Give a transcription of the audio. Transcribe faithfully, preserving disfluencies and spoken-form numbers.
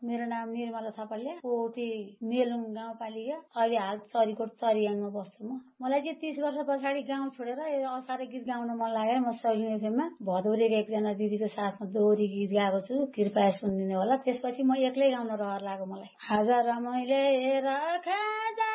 मेरो नाम निर्मला थापालिया, कोटी मेलुङ गाउँपालिका, अहिले हाल चरीकोट चरियाङमा बस्छु म। मलाई चाहिँ तीस वर्ष पछाडि गाउँ छोडेर यो असारे गीत गाउन मन लागेर म सैलिङ एफएममा भदौरेको एकजना दिदीको साथमा दोहोरी गीत गाएको छु, कृपया सुनिदिनु होला। त्यसपछि म एक्लै गाउन रहर लाग्यो मलाई। आज रमाइले राखेँ